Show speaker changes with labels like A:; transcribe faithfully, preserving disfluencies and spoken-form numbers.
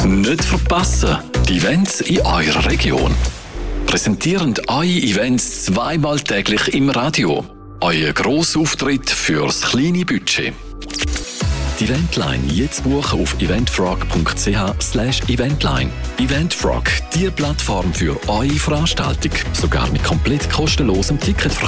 A: Nicht verpassen, die Events in eurer Region. Präsentierend eure Events zweimal täglich im Radio. Euer Grossauftritt fürs kleine Budget. Die Eventline jetzt buchen auf eventfrog punkt c h slash eventline. Eventfrog, die Plattform für eure Veranstaltung. Sogar mit komplett kostenlosem Ticketverkauf.